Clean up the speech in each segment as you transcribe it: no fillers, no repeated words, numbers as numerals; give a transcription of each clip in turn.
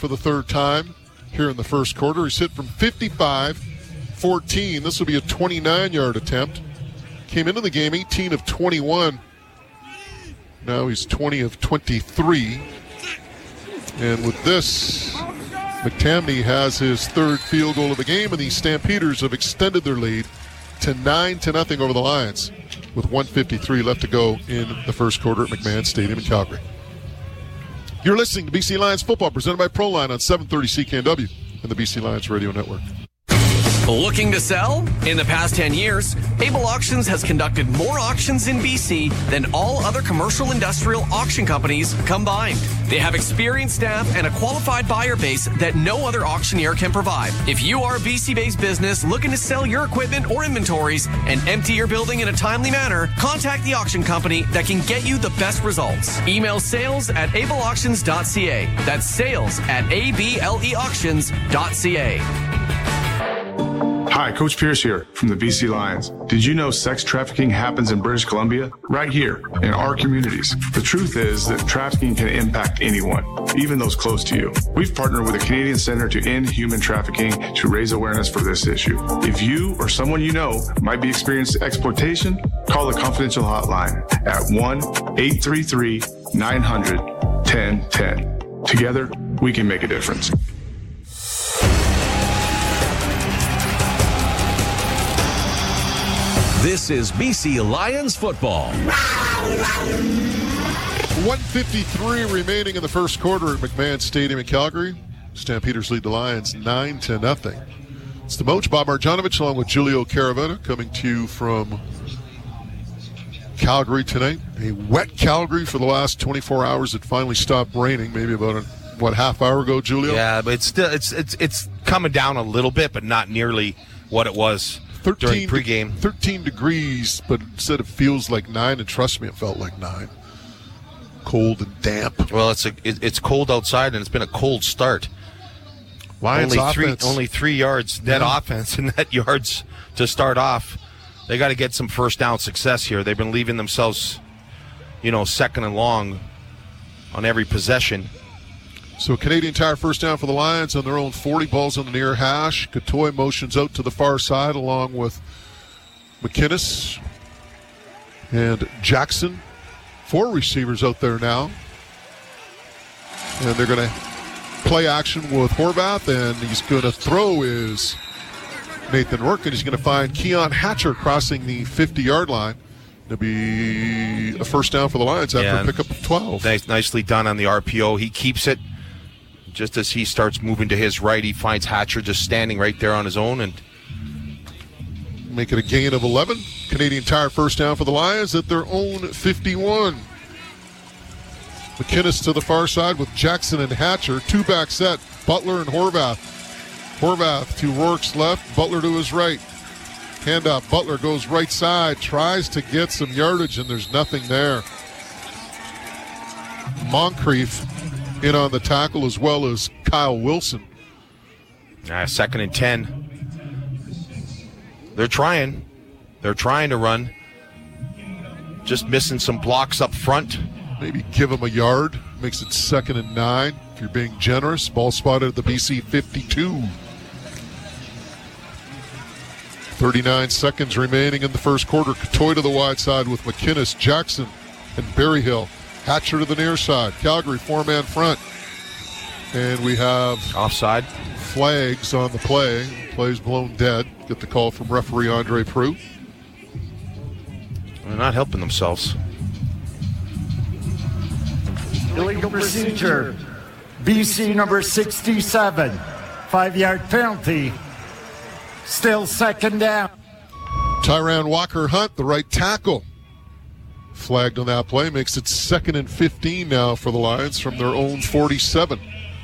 for the third time here in the first quarter. He's hit from 55-14. This will be a 29-yard attempt. Came into the game 18 of 21. Now he's 20 of 23. And with this, McTamney has his third field goal of the game, and the Stampeders have extended their lead to 9-0 over the Lions with 1:53 left to go in the first quarter at McMahon Stadium in Calgary. You're listening to BC Lions football presented by Proline on 730 CKNW and the BC Lions Radio Network. Looking to sell? In the past 10 years, Able Auctions has conducted more auctions in BC than all other commercial industrial auction companies combined. They have experienced staff and a qualified buyer base that no other auctioneer can provide. If you are a BC-based business looking to sell your equipment or inventories and empty your building in a timely manner, contact the auction company that can get you the best results. Email sales@ableauctions.ca. That's sales@ableauctions.ca. Hi, Coach Pierce here from the BC Lions. Did you know sex trafficking happens in British Columbia? Right here, in our communities. The truth is that trafficking can impact anyone, even those close to you. We've partnered with the Canadian Centre to End Human Trafficking to raise awareness for this issue. If you or someone you know might be experiencing exploitation, call the confidential hotline at 1-833-900-1010. Together, we can make a difference. This is BC Lions football. 1:53 remaining in the first quarter at McMahon Stadium in Calgary. Stampeders lead the Lions 9-0. It's the Moach, Bob Marjanovic, along with Julio Caravetta, coming to you from Calgary tonight. A wet Calgary for the last 24 hours. It finally stopped raining, maybe about half hour ago, Julio? Yeah, but it's still it's coming down a little bit, but not nearly what it was. 13 during pregame. 13 degrees, but instead it feels like 9, and trust me, it felt like 9. Cold and damp. Well, it's cold outside, and it's been a cold start. Lions only 3 yards net offense and net yards to start off. They got to get some first down success here. They've been leaving themselves, second and long on every possession. So Canadian Tire first down for the Lions on their own 40. Balls on the near hash. Katoy motions out to the far side along with McInnes and Jackson. 4 receivers out there now. And they're going to play action with Horvath, and he's going to throw is Nathan Rourke, and he's going to find Keon Hatcher crossing the 50-yard line. It'll be a first down for the Lions after a pickup of 12. Nicely done on the RPO. He keeps it. Just as he starts moving to his right, he finds Hatcher just standing right there on his own and make it a gain of 11. Canadian Tire first down for the Lions at their own 51. McInnes to the far side with Jackson and Hatcher. 2-back set, Butler and Horvath. Horvath to Rourke's left, Butler to his right. Handoff, Butler goes right side, tries to get some yardage, and there's nothing there. Moncrief in on the tackle, as well as Kyle Wilson. 2nd and 10. They're trying to run. Just missing some blocks up front. Maybe give them a yard. Makes it 2nd and 9 if you're being generous. Ball spotted at the BC 52. 39 seconds remaining in the first quarter. Katoy to the wide side with McInnes, Jackson, and Berryhill. Hatcher to the near side. Calgary 4-man front. And we have offside flags on the play. Play's blown dead. Get the call from referee Andre Proulx. They're not helping themselves. Illegal procedure. BC number 67. 5-yard penalty. Still 2nd down. Tyran Walker-Hunt, the right tackle. Flagged on that play. Makes it 2nd and 15 now for the Lions from their own 47.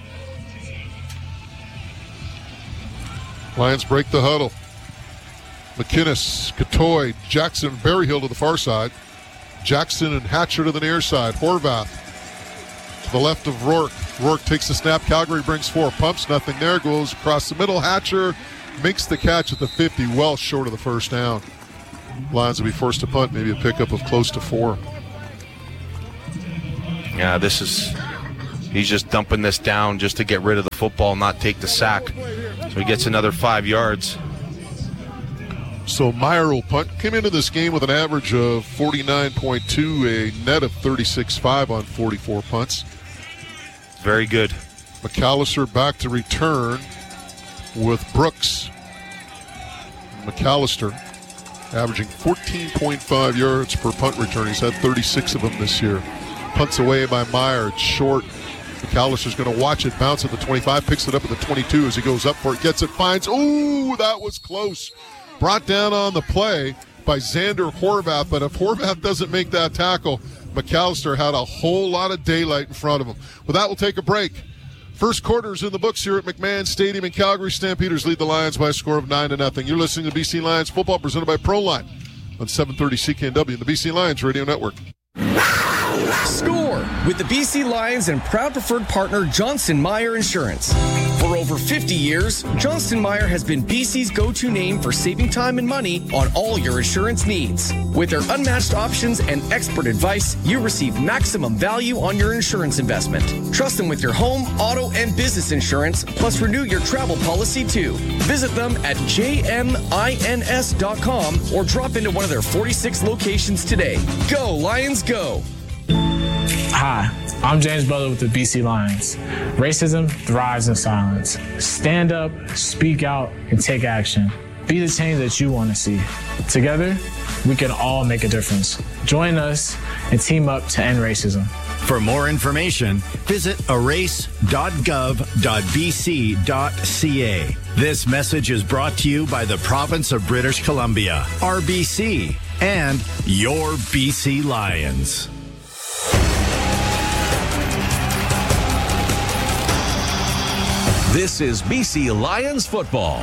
Lions break the huddle. McInnes, Katoy, Jackson, Berryhill to the far side. Jackson and Hatcher to the near side. Horvath to the left of Rourke. Rourke takes the snap. Calgary brings 4. Pumps, nothing there. Goes across the middle. Hatcher makes the catch at the 50, well short of the first down. Lions will be forced to punt, maybe a pickup of close to 4. Yeah, this is He's just dumping this down just to get rid of the football, not take the sack. So he gets another 5 yards. So Meyer will punt. Came into this game with an average of 49.2, a net of 36.5 on 44 punts. Very good. McAllister back to return with Brooks. McAllister averaging 14.5 yards per punt return. He's had 36 of them this year. Punts away by Meyer. It's short. McAllister's going to watch it bounce at the 25, picks it up at the 22 as he goes up for it, gets it, finds. Ooh, that was close. Brought down on the play by Xander Horvath, but if Horvath doesn't make that tackle, McAllister had a whole lot of daylight in front of him. With that, we'll take a break. First quarter's in the books here at McMahon Stadium in Calgary. Stampeders lead the Lions by a score of 9-0. You're listening to BC Lions football presented by ProLine on 730 CKNW and the BC Lions Radio Network. Score with the BC Lions and proud preferred partner Johnson Meyer Insurance. For over 50 years, Johnson Meyer has been BC's go-to name for saving time and money on all your insurance needs. With their unmatched options and expert advice, you receive maximum value on your insurance investment. Trust them with your home, auto, and business insurance, plus renew your travel policy too. Visit them at jmins.com or drop into one of their 46 locations today. Go, Lions, go! Hi, I'm James Butler with the BC Lions. Racism thrives in silence. Stand up, speak out, and take action. Be the change that you want to see. Together, we can all make a difference. Join us and team up to end racism. For more information, visit erase.gov.bc.ca. This message is brought to you by the Province of British Columbia, RBC, and your BC Lions. This is BC Lions football.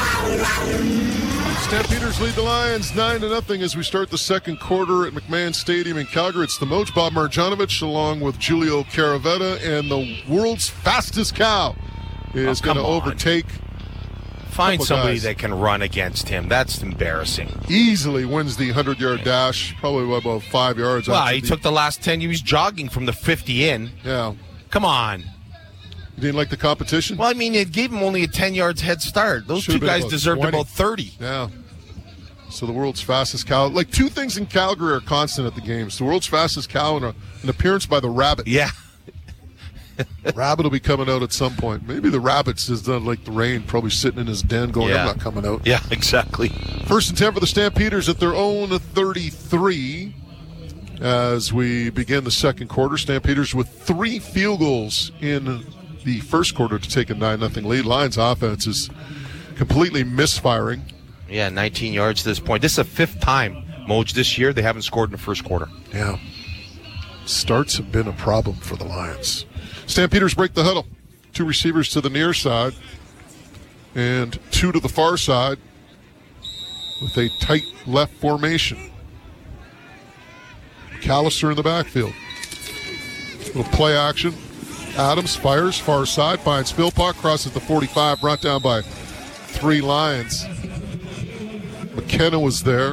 Stampeders lead the Lions 9-0 as we start the second quarter at McMahon Stadium in Calgary. It's the Moj, Bob Marjanovic, along with Julio Caravetta, and the world's fastest cow is going to overtake. Find somebody that can run against him. That's embarrassing. Easily wins the 100-yard dash, probably about 5 yards. Well, he took the last 10. He was jogging from the 50 in. Yeah. Come on. You didn't like the competition? Well, I mean, it gave him only a 10 yards head start. Those two guys deserved 20. about 30. Yeah. So the world's fastest cow. Like, two things in Calgary are constant at the games. The world's fastest cow and an appearance by the rabbit. Yeah. Rabbit will be coming out at some point. Maybe the rabbit's is done like the rain, probably sitting in his den going, I'm not coming out. Yeah, exactly. 1st and 10 for the Stampeders at their own 33 as we begin the second quarter. Stampeders with 3 field goals in the first quarter to take a 9-0 lead. Lions offense is completely misfiring. Yeah, 19 yards to this point. This is the 5th time, Moj, this year they haven't scored in the first quarter. Yeah. Starts have been a problem for the Lions. Stampeders break the huddle. 2 receivers to the near side and 2 to the far side with a tight left formation. McAllister in the backfield. Little play action. Adams fires far side, finds Philpott, crosses the 45, brought down by 3 Lions. McKenna was there,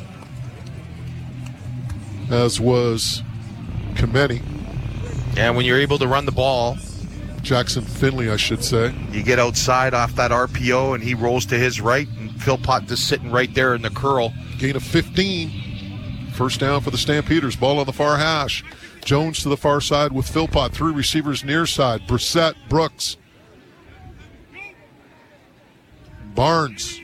as was Kameni. And when you're able to run the ball, Jackson Finley, I should say. You get outside off that RPO, and he rolls to his right, and Philpott just sitting right there in the curl. Gain of 15. First down for the Stampeders. Ball on the far hash. Jones to the far side with Philpott. 3 receivers near side. Brissett, Brooks. Barnes.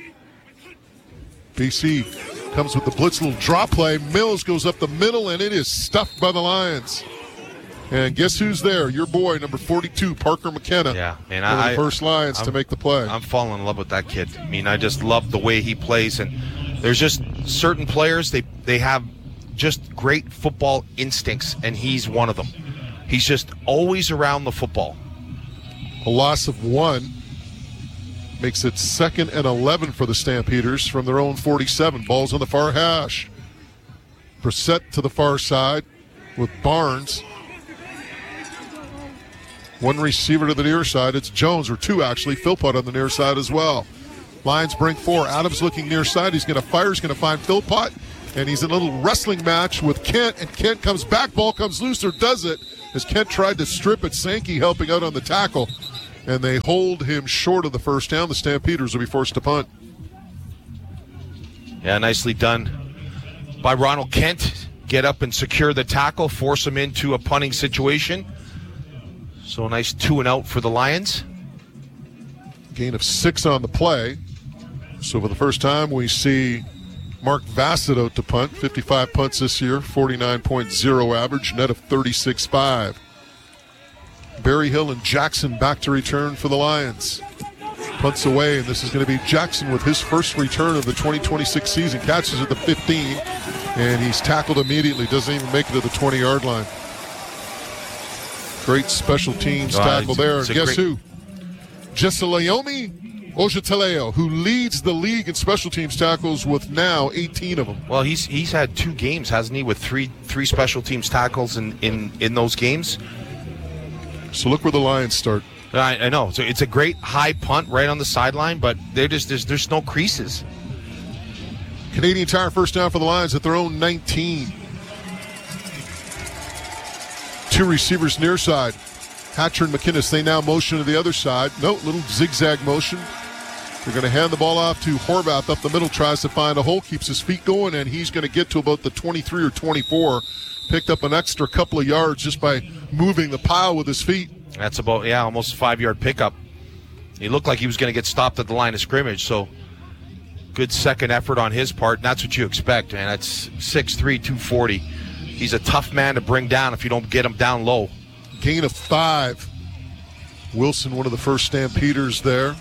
BC comes with the blitz, little drop play. Mills goes up the middle, and it is stuffed by the Lions. And guess who's there? Your boy, number 42, Parker McKenna. Yeah, man. One of the first Lions to make the play. I'm falling in love with that kid. I mean, I just love the way he plays. And there's just certain players, they have just great football instincts, and he's one of them. He's just always around the football. A loss of 1 makes it 2nd and 11 for the Stampeders from their own 47. Ball's on the far hash. Brissett to the far side with Barnes. 1 receiver to the near side. It's Jones, or 2 actually. Philpott on the near side as well. Lions bring 4. Adams looking near side. He's going to fire. He's going to find Philpott. And he's in a little wrestling match with Kent. And Kent comes back. Ball comes loose, or does it? as Kent tried to strip it. Sankey helping out on the tackle, and they hold him short of the first down. The Stampeders will be forced to punt. Yeah, nicely done by Ronald Kent. Get up and secure the tackle, force him into a punting situation. So a nice 2-and-out for the Lions. Gain of 6 on the play. So for the first time, we see Mark Vassett out to punt. 55 punts this year, 49.0 average, net of 36.5. Berryhill and Jackson back to return for the Lions. Punts away, and this is going to be Jackson with his first return of the 2026 season. Catches at the 15, and he's tackled immediately. Doesn't even make it to the 20-yard line. Great special teams tackle there. And guess who? Jesalayomi Ojetaleo, who leads the league in special teams tackles with now 18 of them. Well, he's had 2 games, hasn't he, with three special teams tackles in those games. So look where the Lions start. I know. So it's a great high punt right on the sideline, but there's no creases. Canadian Tire first down for the Lions at their own 19. 2 receivers near side. Hatcher and McInnes, they now motion to the other side. No, little zigzag motion. They're going to hand the ball off to Horvath up the middle, tries to find a hole, keeps his feet going, and he's going to get to about the 23 or 24. Picked up an extra couple of yards just by moving the pile with his feet. That's about, almost a 5-yard pickup. He looked like he was going to get stopped at the line of scrimmage, so good second effort on his part, and that's what you expect, man. That's 6'3", 240. He's a tough man to bring down if you don't get him down low. Gain of 5. Wilson, one of the first Stampeders there.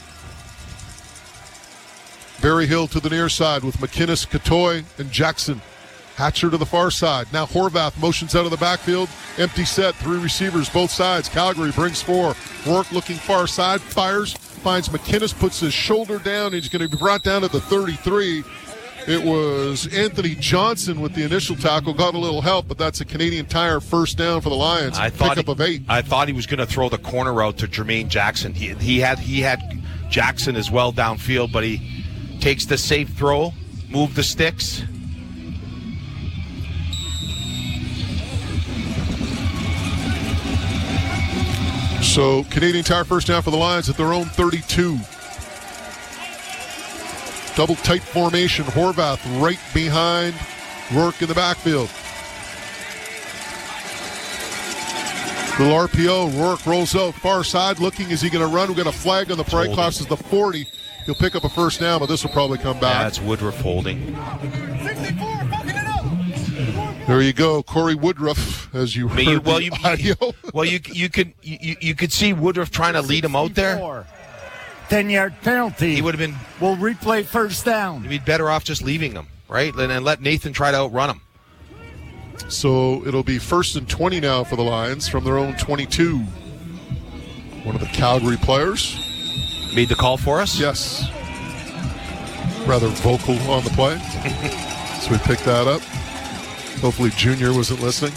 Berryhill to the near side with McInnes, Katoy, and Jackson. Hatcher to the far side. Now Horvath motions out of the backfield. Empty set, 3 receivers, both sides. Calgary brings 4. Rourke looking far side, fires, finds McInnes, puts his shoulder down. He's going to be brought down at the 33. It was Anthony Johnson with the initial tackle. Got a little help, but that's a Canadian Tire first down for the Lions. Pickup of 8. I thought he was going to throw the corner route to Jermaine Jackson. He had Jackson as well downfield, but he takes the safe throw, move the sticks. So Canadian Tire first down for the Lions at their own 32. Double tight formation. Horvath right behind Rourke in the backfield. Little RPO. Rourke rolls out far side looking. Is he going to run? We've got a flag on the play. Crosses the 40. He'll pick up a first down, but this will probably come back. Yeah, it's Woodruff holding. 64, fucking it up. There you go, Corey Woodruff, as you heard the audio. You could see Woodruff trying to lead him out there. 10-yard penalty. He would have been. We'll replay first down. He'd be better off just leaving him, right? And let Nathan try to outrun him. So it'll be 1st and 20 now for the Lions from their own 22. One of the Calgary players made the call for us. Yes. Rather vocal on the play. So we picked that up. Hopefully Junior wasn't listening.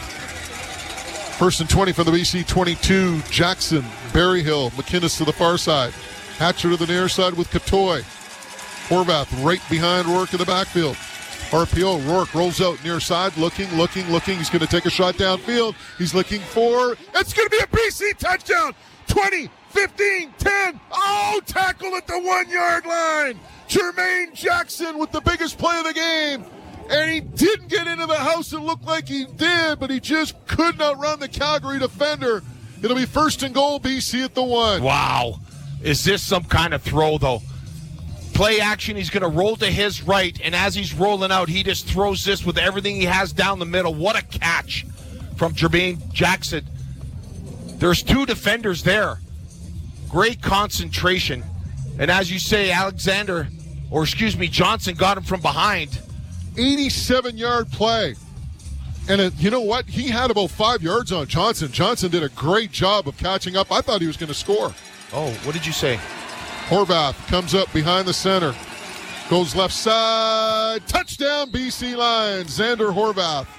1st and 20 for the BC 22. Jackson, Berryhill, McInnes to the far side. Hatcher to the near side with Katoy. Horvath right behind Rourke in the backfield. RPO, Rourke rolls out near side, looking. He's going to take a shot downfield. He's looking for, it's going to be a BC touchdown. 20, 15, 10. Oh, tackle at the 1-yard line. Jermaine Jackson with the biggest play of the game. And he didn't get into the house. It looked like he did, but he just could not run the Calgary defender. It'll be 1st and goal, BC at the 1. Wow. Is this some kind of throw, though? Play action, he's going to roll to his right, and as he's rolling out, he just throws this with everything he has down the middle. What a catch from Jermaine Jackson. There's 2 defenders there. Great concentration. And as you say, Johnson got him from behind. 87-yard play. And you know what? He had about 5 yards on Johnson. Johnson did a great job of catching up. I thought he was going to score. Oh, what did you say? Horvath comes up behind the center. Goes left side. Touchdown, BC Lions. Xander Horvath.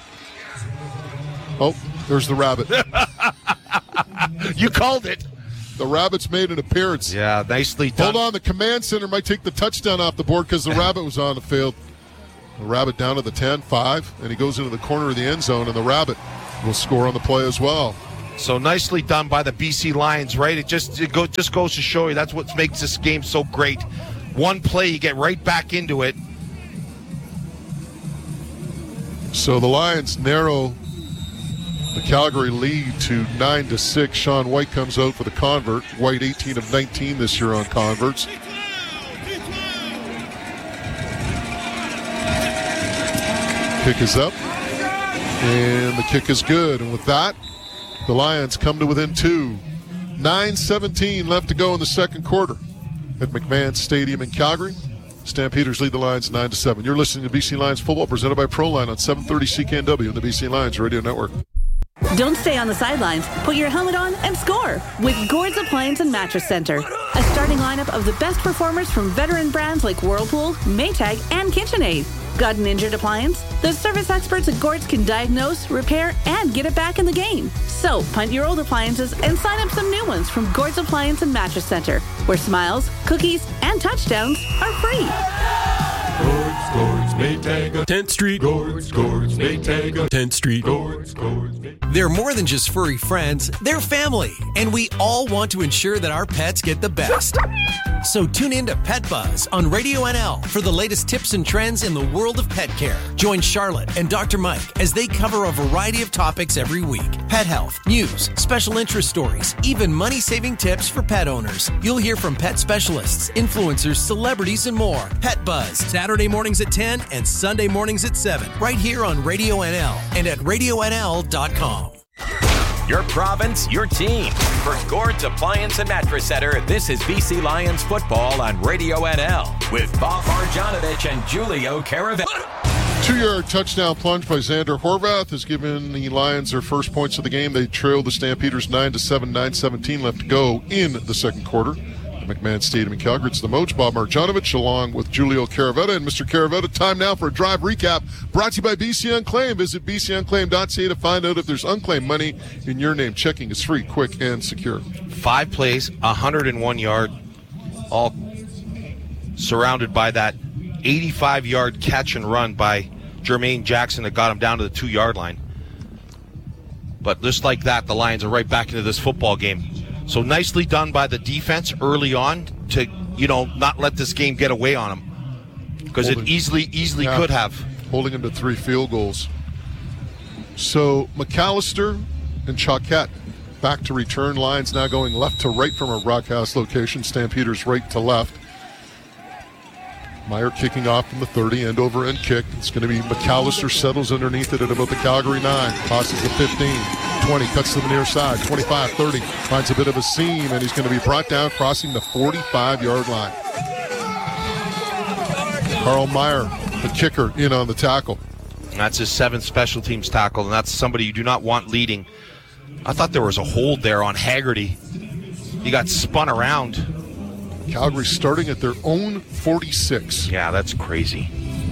Oh, there's the rabbit. You called it. The rabbit's made an appearance. Yeah, nicely done. Hold on, the command center might take the touchdown off the board because the rabbit was on the field. The rabbit down to the 10, 5, and he goes into the corner of the end zone, and the rabbit will score on the play as well. So nicely done by the BC Lions, right? It just goes to show you that's what makes this game so great. One play, you get right back into it. So the Lions narrow the Calgary lead to 9-6. Sean White comes out for the convert. White 18 of 19 this year on converts. Kick is up, and the kick is good. And with that, the Lions come to within 2. 9:17 left to go in the second quarter at McMahon Stadium in Calgary. Stampeders lead the Lions 9-7. You're listening to BC Lions football presented by Proline on 730 CKNW and the BC Lions Radio Network. Don't stay on the sidelines. Put your helmet on and score with Gord's Appliance and Mattress Center. A starting lineup of the best performers from veteran brands like Whirlpool, Maytag, and KitchenAid. Got an injured appliance? The service experts at Gord's can diagnose, repair, and get it back in the game. So, punt your old appliances and sign up some new ones from Gord's Appliance and Mattress Center, where smiles, cookies, and touchdowns are free. Gord's, Maytag, 10th Street. Gord's, Maytag, 10th Street. Gord's, They're more than just furry friends, they're family, and we all want to ensure that our pets get the best. So tune in to Pet Buzz on Radio NL for the latest tips and trends in the world of pet care. Join Charlotte and Dr. Mike as they cover a variety of topics every week. Pet health, news, special interest stories, even money-saving tips for pet owners. You'll hear from pet specialists, influencers, celebrities, and more. Pet Buzz, Saturday mornings at 10 and Sunday mornings at 7, right here on Radio NL and at RadioNL.com. Your province, your team. For Gord's Appliance and Mattress Center, this is BC Lions football on Radio NL with Bob Marjanovic and Julio Caravello. 2-yard touchdown plunge by Xander Horvath has given the Lions their first points of the game. They trailed the Stampeders 9-7, 9:17 left to go in the second quarter. McMahon Stadium in Calgary. It's the Moach, Bob Marjanovic, along with Julio Caravetta. And Mr. Caravetta, time now for a drive recap brought to you by BC Unclaimed. Visit bcunclaimed.ca to find out if there's unclaimed money in your name. Checking is free, quick, and secure. 5 plays, 101 yard, all surrounded by that 85-yard catch and run by Jermaine Jackson that got him down to the 2-yard line. But just like that, the Lions are right back into this football game. So nicely done by the defense early on to, not let this game get away on them. Because it easily could have. Holding him to 3 field goals. So McAllister and Choquette back to return. Lions now going left to right from our broadcast location. Stampeders right to left. Meyer kicking off from the 30, end over end kick. It's going to be McAllister, settles underneath it at about the Calgary 9. Passes the 15, 20, cuts to the near side, 25, 30. Finds a bit of a seam, and he's going to be brought down crossing the 45-yard line. Carl Meyer, the kicker, in on the tackle. And that's his 7th special teams tackle, and that's somebody you do not want leading. I thought there was a hold there on Haggerty. He got spun around. Calgary starting at their own 46. Yeah, that's crazy.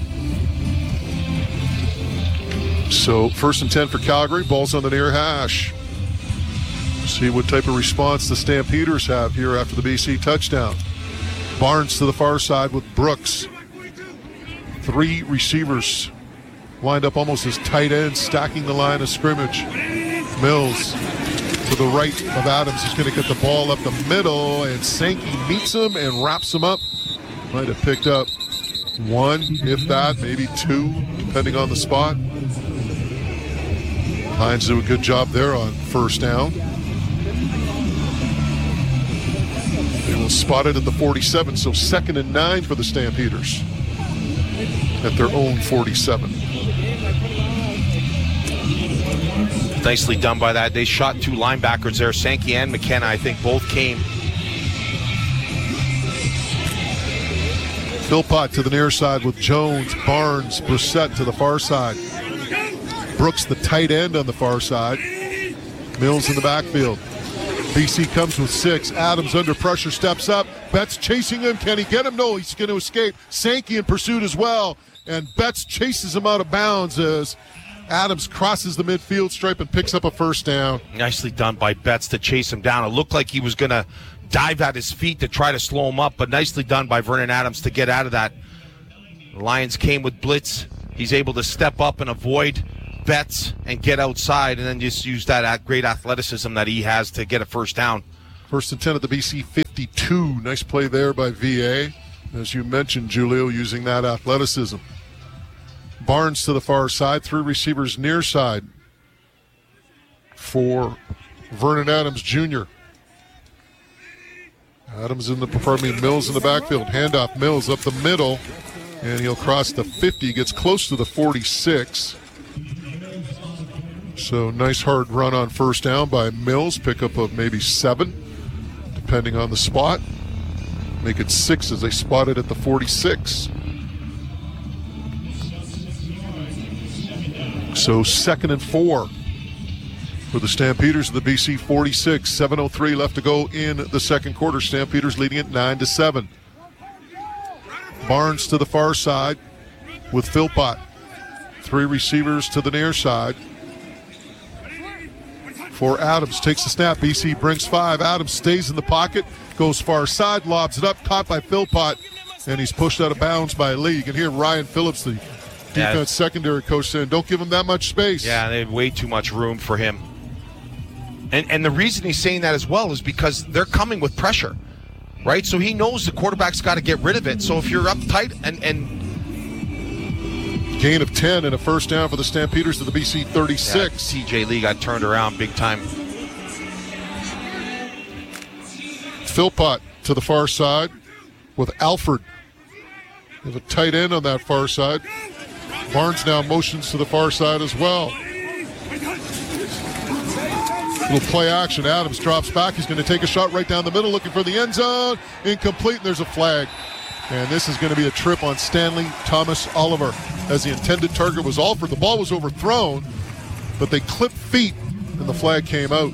So 1st and 10 for Calgary. Ball's on the near hash. See what type of response the Stampeders have here after the BC touchdown. Barnes to the far side with Brooks. 3 receivers lined up almost as tight ends, stacking the line of scrimmage. Mills to the right of Adams. He's going to get the ball up the middle, and Sankey meets him and wraps him up. Might have picked up 1, if that, maybe 2, depending on the spot. Hines do a good job there on 1st down. They will spot it at the 47, so 2nd and 9 for the Stampeders at their own 47. Nicely done by that. They shot 2 linebackers there. Sankey and McKenna, I think, both came. Philpott to the near side with Jones, Barnes, Brissett to the far side. Brooks, the tight end, on the far side. Mills in the backfield. BC comes with 6. Adams under pressure, steps up. Betts chasing him. Can he get him? No, he's going to escape. Sankey in pursuit as well. And Betts chases him out of bounds as Adams crosses the midfield stripe and picks up a 1st down. Nicely done by Betts to chase him down. It looked like he was going to dive at his feet to try to slow him up, but nicely done by Vernon Adams to get out of that. The Lions came with blitz. He's able to step up and avoid bets and get outside and then just use that great athleticism that he has to get a first down. 1st and 10 at the BC 52. Nice play there by VA. As you mentioned, Julio using that athleticism. Barnes to the far side, 3 receivers near side for Vernon Adams Jr. Mills in the backfield. Handoff, Mills up the middle, and he'll cross the 50, gets close to the 46. So nice hard run on first down by Mills, pickup of maybe 7, depending on the spot. Make it 6 as they spot it at the 46. So 2nd and 4 for the Stampeders of the BC 46. 7:03 left to go in the second quarter. Stampeders leading it 9-7. Barnes to the far side with Philpott. 3 receivers to the near side for Adams. Takes the snap. BC brings 5. Adams stays in the pocket, goes far side, lobs it up, caught by Philpott, and he's pushed out of bounds by Lee. You can hear Ryan Phillips, the defense secondary coach, saying, don't give him that much space. Yeah, they have way too much room for him. And the reason he's saying that as well is because they're coming with pressure, right? So he knows the quarterback's got to get rid of it. So if you're up tight and gain of 10 and a first down for the Stampeders to the BC 36. Yeah, TJ Lee got turned around big time. Philpott to the far side with Alford. They have a tight end on that far side. Barnes now motions to the far side as well. Little play action. Adams drops back. He's going to take a shot right down the middle, looking for the end zone. Incomplete, and there's a flag. And this is going to be a trip on Stanley Thomas Oliver, as the intended target was Alford. The ball was overthrown, but they clipped feet, and the flag came out.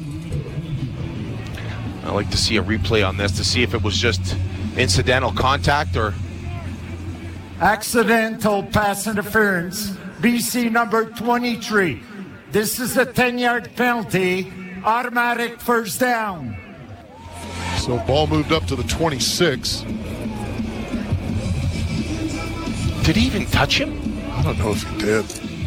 I'd like to see a replay on this to see if it was just incidental contact or accidental pass interference. BC number 23. This is a 10-yard penalty. Automatic first down. So ball moved up to the 26. Did he even touch him? I don't know if he did.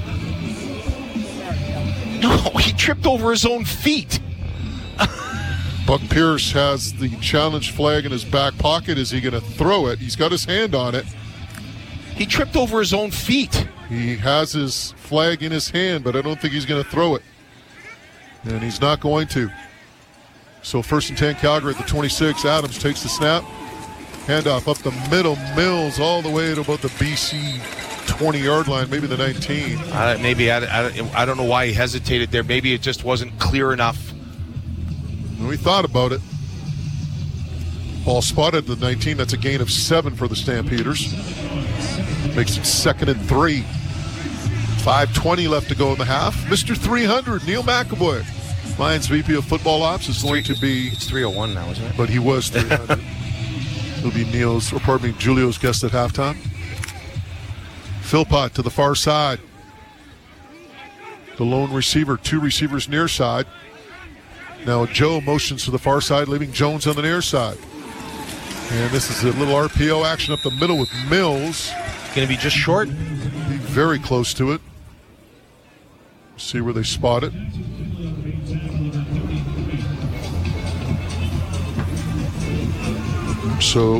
No, he tripped over his own feet. Buck Pierce has the challenge flag in his back pocket. Is he going to throw it? He's got his hand on it. He tripped over his own feet. He has his flag in his hand, but I don't think he's going to throw it. And he's not going to. So 1st and 10, Calgary at the 26. Adams takes the snap. Handoff up the middle. Mills all the way to about the BC 20-yard line, maybe the 19. I don't know why he hesitated there. Maybe it just wasn't clear enough. We thought about it. Ball spotted at the 19. That's a gain of 7 for the Stampeders. Makes it 2nd and 3. 5:20 left to go in the half. Mr. 300, Neil McAvoy, Lions VP of Football Ops, is going to be... It's 301 now, isn't it? But he was 300. He'll be Julio's guest at halftime. Philpott to the far side. The lone receiver, 2 receivers near side. Now Joe motions to the far side, leaving Jones on the near side. And this is a little RPO action up the middle with Mills. Going to be just short? Be very close to it. See where they spot it. So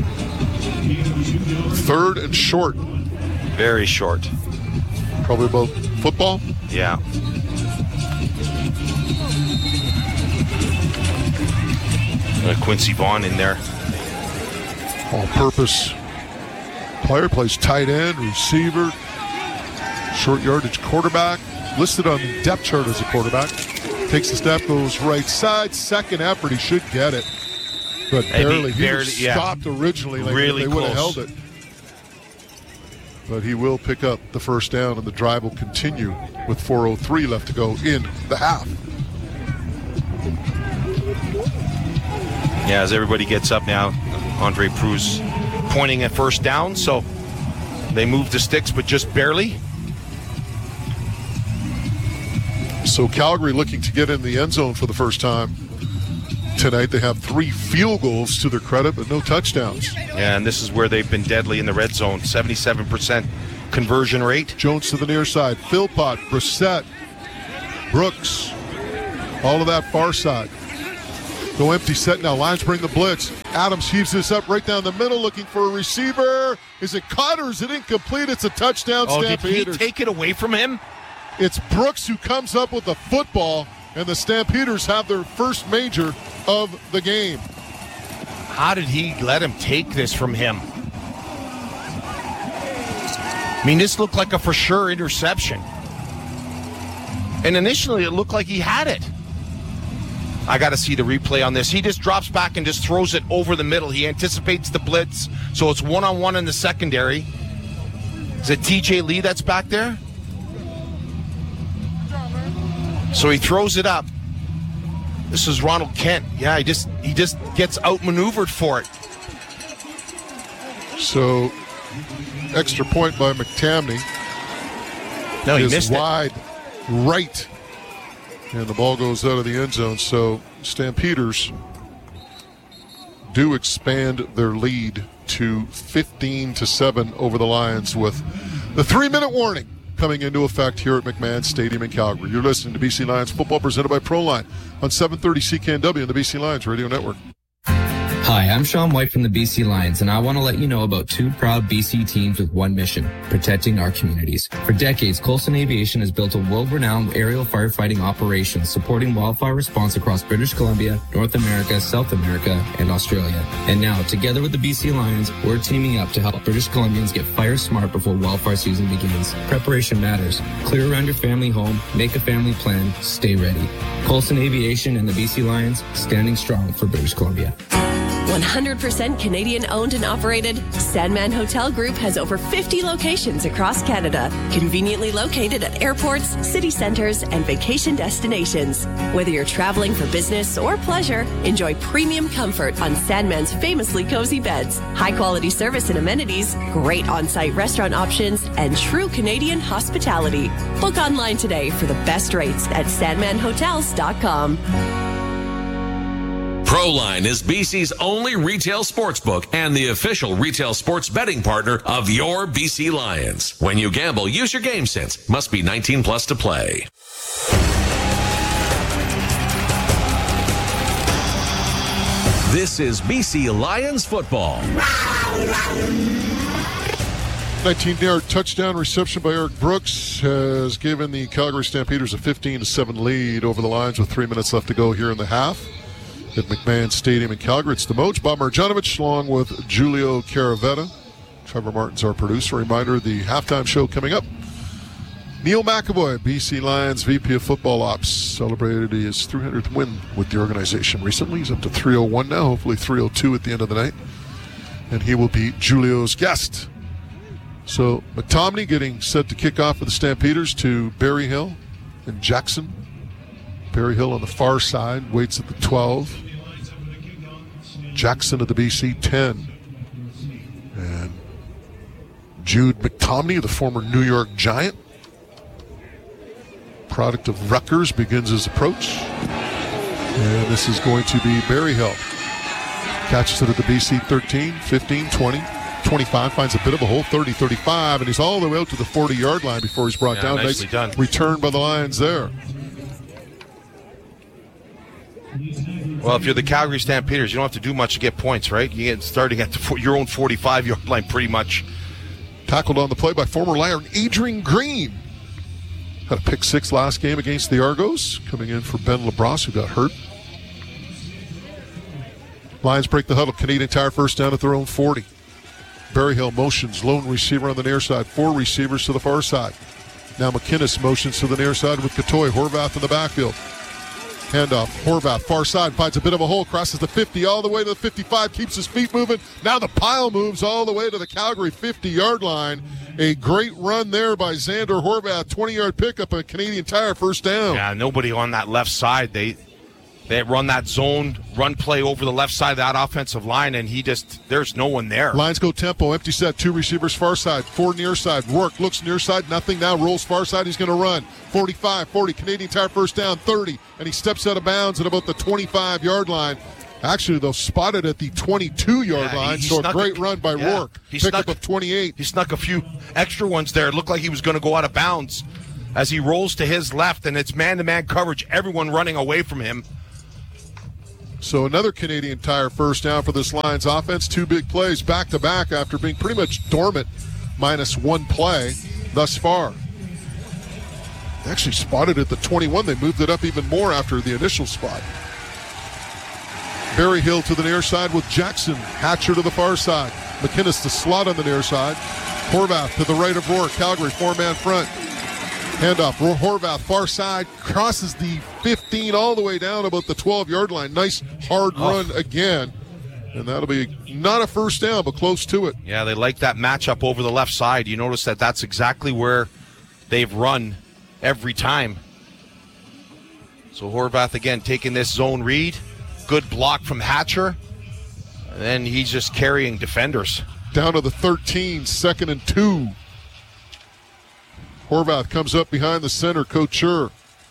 3rd and short. Very short. Probably about football? Yeah. Quincy Vaughn in there. All-purpose player, plays tight end, receiver, short yardage quarterback, listed on the depth chart as a quarterback. Takes the step, goes right side, second effort, he should get it. But barely. He was stopped originally, like really they would have held it. But he will pick up the first down, and the drive will continue with 4:03 left to go in the half. Yeah, as everybody gets up now, Andre Proulx pointing at first down, so they move the sticks, but just barely. So Calgary looking to get in the end zone for the first time tonight. They have 3 field goals to their credit, but no touchdowns. Yeah, and this is where they've been deadly in the red zone. 77% conversion rate. Jones to the near side. Philpott, Brissett, Brooks. All of that far side. Go empty set now. Lions bring the blitz. Adams heaves this up right down the middle, looking for a receiver. Is it caught or is it incomplete? It's a touchdown, Stampeders. Did he take it away from him? It's Brooks who comes up with the football, and the Stampeders have their first major of the game. How did he let him take this from him? I mean, this looked like a for sure interception. And initially, it looked like he had it. I got to see the replay on this. He just drops back and just throws it over the middle. He anticipates the blitz, so it's one-on-one in the secondary. Is it TJ Lee that's back there? So he throws it up. This is Ronald Kent. Yeah, he just gets outmaneuvered for it. So, extra point by McTamney. No, he missed wide right. And the ball goes out of the end zone. So Stampeders do expand their lead to 15-7 over the Lions with the 3-minute warning coming into effect here at McMahon Stadium in Calgary. You're listening to BC Lions football presented by Proline on 730 CKNW and the BC Lions Radio Network. Hi, I'm Sean White from the BC Lions, and I want to let you know about two proud BC teams with one mission, protecting our communities. For decades, Coulson Aviation has built a world-renowned aerial firefighting operation supporting wildfire response across British Columbia, North America, South America, and Australia. And now, together with the BC Lions, we're teaming up to help British Columbians get fire smart before wildfire season begins. Preparation matters. Clear around your family home, make a family plan, stay ready. Coulson Aviation and the BC Lions, standing strong for British Columbia. 100% Canadian owned and operated, Sandman Hotel Group has over 50 locations across Canada, conveniently located at airports, city centres, and vacation destinations. Whether you're traveling for business or pleasure, enjoy premium comfort on Sandman's famously cozy beds, high-quality service and amenities, great on-site restaurant options, and true Canadian hospitality. Book online today for the best rates at sandmanhotels.com. Proline is BC's only retail sportsbook and the official retail sports betting partner of your BC Lions. When you gamble, use your game sense. Must be 19 plus to play. This is BC Lions football. 19-yard touchdown reception by Eric Brooks has given the Calgary Stampeders a 15-7 lead over the Lions with 3 minutes left to go here in the half. At McMahon Stadium in Calgary. It's the Moj, Bob Marjanovic, along with Julio Caravetta. Trevor Martin's our producer. Reminder, the halftime show coming up. Neil McAvoy, BC Lions VP of Football Ops, celebrated his 300th win with the organization recently. He's up to 301 now, hopefully 302 at the end of the night. And he will be Julio's guest. So McTomney getting set to kick off for the Stampeders to Berryhill and Jackson. Berryhill on the far side, waits at the 12. Jackson at the BC 10. And Jude McTomney, the former New York Giant, product of Rutgers, begins his approach. And this is going to be Berryhill. Catches it at the BC 13, 15, 20, 25, finds a bit of a hole, 30, 35, and he's all the way out to the 40-yard line before he's brought down. Nicely done. Return by the Lions there. Well, if you're the Calgary Stampeders, you don't have to do much to get points, right? You get starting at your own 45-yard line pretty much. Tackled on the play by former Lion Adrian Green. Had a pick six last game against the Argos, coming in for Ben LaBrosse, who got hurt. Lions break the huddle. Canadian Tire first down at their own 40. Berryhill motions, lone receiver on the near side. Four receivers to the far side. Now McInnes motions to the near side with Katoy. Horvath in the backfield. Handoff. Horvath, far side, finds a bit of a hole, crosses the 50 all the way to the 55, keeps his feet moving. Now the pile moves all the way to the Calgary 50-yard line. A great run there by Xander Horvath. 20-yard pickup at Canadian Tire, first down. Yeah, nobody on that left side. They run that zone run play over the left side of that offensive line, and there's no one there. Lions go tempo, empty set, two receivers far side, four near side. Rourke looks near side, nothing now, rolls far side, he's going to run. 45, 40, Canadian Tire first down, 30, and he steps out of bounds at about the 25-yard line. Actually, they'll spot it at the 22-yard line, so a great run by Rourke. Pickup of 28. He snuck a few extra ones there. It looked like he was going to go out of bounds as he rolls to his left, and it's man-to-man coverage, everyone running away from him. So another Canadian Tire first down for this Lions offense. 2 big plays back-to-back after being pretty much dormant, minus 1 play thus far. They actually spotted at the 21. They moved it up even more after the initial spot. Berryhill to the near side with Jackson. Hatcher to the far side. McInnes to slot on the near side. Horvath to the right of Rourke. Calgary 4-man front. Handoff. Horvath far side. Crosses the 15 all the way down about the 12-yard line. Nice hard run again. And that'll be not a first down, but close to it. Yeah, they like that matchup over the left side. You notice that that's exactly where they've run every time. So Horvath again taking this zone read. Good block from Hatcher. And then he's just carrying defenders. Down to the 13, 2nd and 2. Horvath comes up behind the center. Couture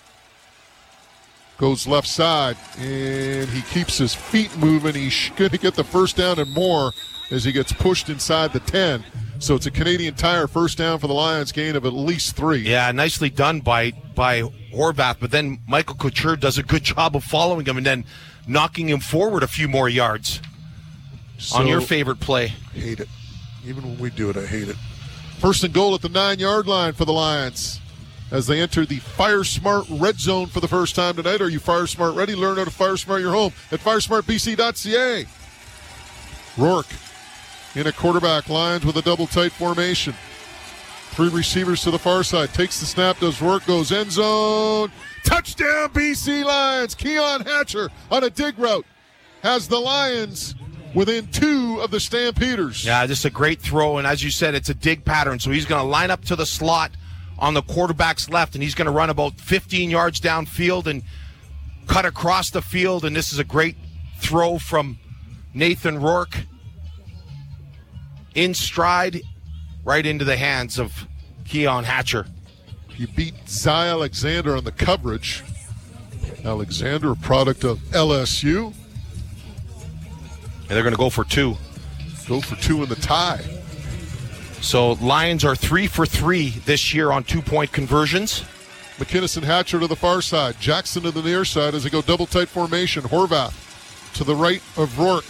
goes left side, and he keeps his feet moving. He's going to get the first down and more as he gets pushed inside the 10. So it's a Canadian Tire first down for the Lions, gain of at least 3. Yeah, nicely done by Horvath, but then Michael Couture does a good job of following him and then knocking him forward a few more yards on your favorite play. Hate it. Even when we do it, I hate it. First and goal at the 9-yard line for the Lions as they enter the Fire Smart Red Zone for the first time tonight. Are you Fire Smart ready? Learn how to Fire Smart your home at firesmartbc.ca. Rourke in a quarterback lines with a double tight formation. 3 receivers to the far side. Takes the snap, does Rourke, goes end zone. Touchdown, BC Lions. Keon Hatcher on a dig route has the Lions within 2 of the Stampeders. Yeah, just a great throw, and as you said, it's a dig pattern, so he's going to line up to the slot on the quarterback's left, and he's going to run about 15 yards downfield and cut across the field, and this is a great throw from Nathan Rourke in stride right into the hands of Keon Hatcher. He beat Zy Alexander on the coverage. Alexander, a product of LSU. And they're going to go for 2. Go for 2 in the tie. So Lions are 3 for 3 this year on 2-point conversions. McInnes and Hatcher to the far side. Jackson to the near side as they go double tight formation. Horvath to the right of Rourke.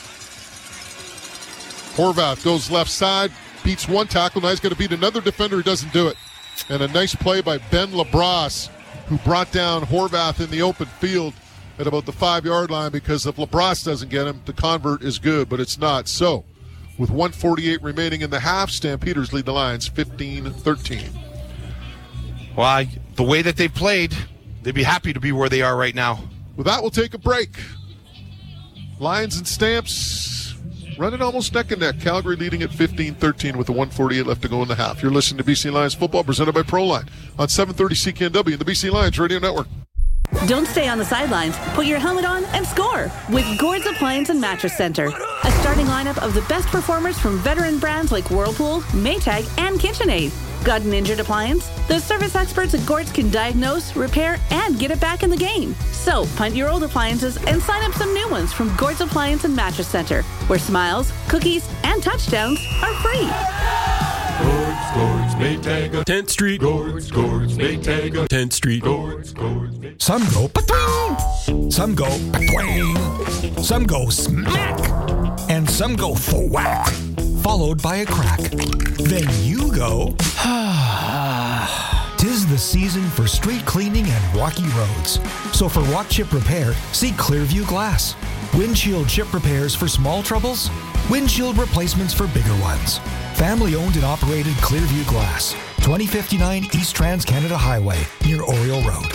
Horvath goes left side, beats 1 tackle. Now he's going to beat another defender. He doesn't do it. And a nice play by Ben LaBrosse, who brought down Horvath in the open field at about the 5-yard line, because if LaBrosse doesn't get him, the convert is good, but it's not. So, with 1:48 remaining in the half, Stampeders lead the Lions 15-13. Well, the way that they've played, they'd be happy to be where they are right now. With that, we'll take a break. Lions and Stamps running almost neck and neck. Calgary leading at 15-13 with the 1:48 left to go in the half. You're listening to BC Lions football presented by Proline on 730 CKNW and the BC Lions Radio Network. Don't stay on the sidelines. Put your helmet on and score with Gord's Appliance and Mattress Center. A starting lineup of the best performers from veteran brands like Whirlpool, Maytag, and KitchenAid. Got an injured appliance? The service experts at Gord's can diagnose, repair, and get it back in the game. So, punt your old appliances and sign up some new ones from Gord's Appliance and Mattress Center, where smiles, cookies, and touchdowns are free. Gord's, Maytag, 10th Street. Gord's, Maytag, 10th Street. Gord's, Maytag. Some go patwing, some go patwang, some go smack, and some go thwack, followed by a crack. Then you go, tis the season for street cleaning and rocky roads. So for rock chip repair, see Clearview Glass. Windshield chip repairs for small troubles, windshield replacements for bigger ones. Family owned and operated Clearview Glass, 2059 East Trans-Canada Highway, near Oriole Road.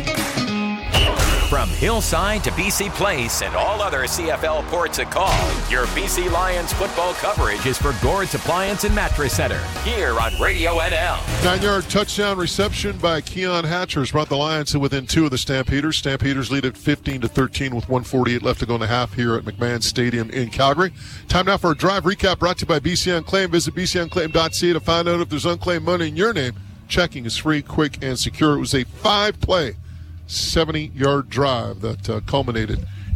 From Hillside to BC Place and all other CFL ports of call, your BC Lions football coverage is for Gord's Appliance and Mattress Center, here on Radio NL. 9-yard touchdown reception by Keon Hatcher has brought the Lions to within 2 of the Stampeders. Stampeders lead at 15-13 with 1:48 left to go in the half here at McMahon Stadium in Calgary. Time now for a drive recap brought to you by BC Unclaimed. Visit bcunclaimed.ca to find out if there's unclaimed money in your name. Checking is free, quick, and secure. It was a 5-play 70-yard drive that culminated